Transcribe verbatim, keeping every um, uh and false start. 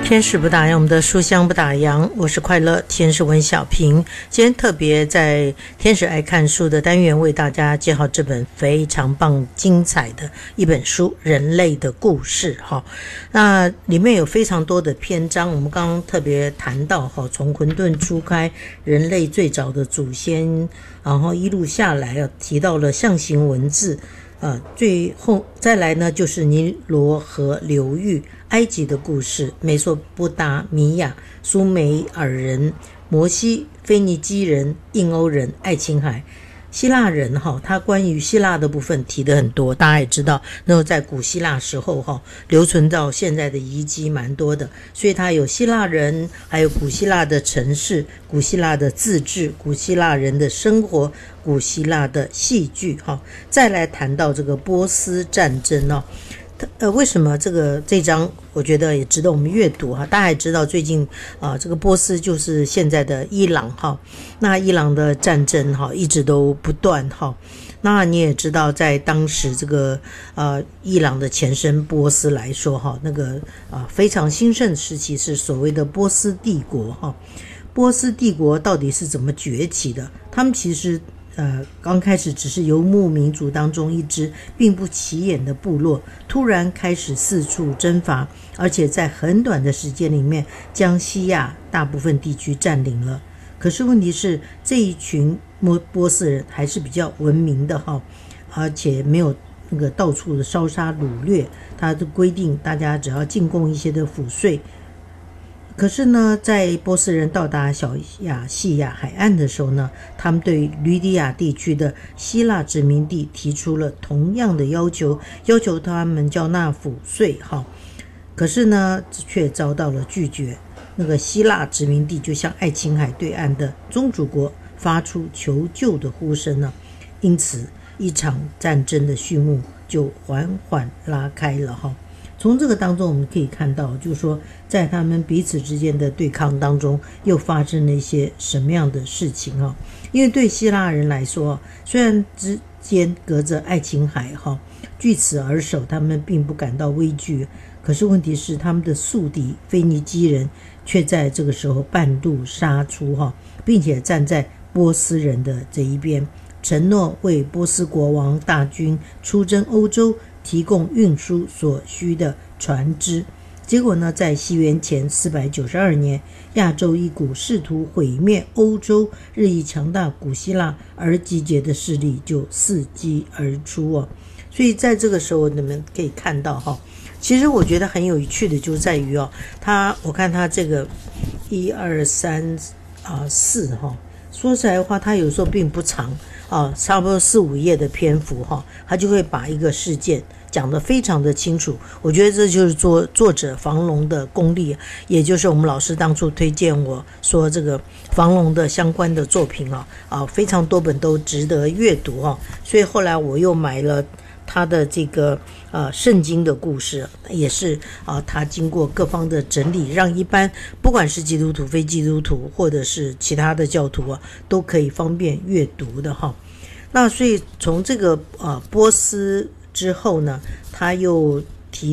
天使不打烊，我们的书香不打烊，我是快乐天使文小平。今天特别在天使爱看书的单元为大家介绍这本非常棒精彩的一本书《人类的故事》哈。那里面有非常多的篇章，我们刚刚特别谈到哈，从混沌初开，人类最早的祖先，然后一路下来啊，提到了象形文字。呃，最后再来呢，就是尼罗河流域、埃及的故事、美索不达米亚、苏美尔人、摩西、腓尼基人、印欧人、爱琴海、希腊人哈，他关于希腊的部分提的很多，大家也知道，那么在古希腊时候哈，留存到现在的遗迹蛮多的，所以他有希腊人，还有古希腊的城市、古希腊的自治、古希腊人的生活、古希腊的戏剧哈。再来谈到这个波斯战争哦。呃，为什么这个这章我觉得也值得我们阅读哈？大家也知道，最近啊、呃，这个波斯就是现在的伊朗哈，那伊朗的战争哈一直都不断哈。那你也知道，在当时这个呃伊朗的前身波斯来说哈，那个啊、呃、非常兴盛时期是所谓的波斯帝国哈。波斯帝国到底是怎么崛起的？他们其实。呃，刚开始只是游牧民族当中一支并不起眼的部落，突然开始四处征伐，而且在很短的时间里面将西亚大部分地区占领了。可是问题是，这一群波斯人还是比较文明的哈，而且没有那个到处的烧杀掳掠，他的规定大家只要进贡一些的赋税。可是呢，在波斯人到达小亚细亚海岸的时候呢，他们对吕底亚地区的希腊殖民地提出了同样的要求，要求他们交纳赋税哈。可是呢，却遭到了拒绝。那个希腊殖民地就向爱琴海对岸的宗主国发出求救的呼声呢，因此一场战争的序幕就缓缓拉开了哈。从这个当中我们可以看到，就是说在他们彼此之间的对抗当中又发生了一些什么样的事情啊？因为对希腊人来说，虽然之间隔着爱琴海哈，据此而守，他们并不感到畏惧，可是问题是他们的宿敌腓尼基人却在这个时候半路杀出哈，并且站在波斯人的这一边，承诺为波斯国王大军出征欧洲提供运输所需的船只。结果呢，在西元前四百九十二年，亚洲一股试图毁灭欧洲日益强大古希腊而集结的势力就伺机而出哦。所以在这个时候你们可以看到哈，其实我觉得很有趣的就在于哦，他我看他这个一二三啊四哈，说实在话，他有时候并不长啊，差不多四五页的篇幅哈，他就会把一个事件讲得非常的清楚。我觉得这就是作作者房龙的功力，也就是我们老师当初推荐我说这个房龙的相关的作品啊，啊非常多本都值得阅读啊，所以后来我又买了他的这个呃圣经的故事，也是啊他经过各方的整理，让一般不管是基督徒、非基督徒或者是其他的教徒啊，都可以方便阅读的哈。那所以从这个呃波斯之后呢，他又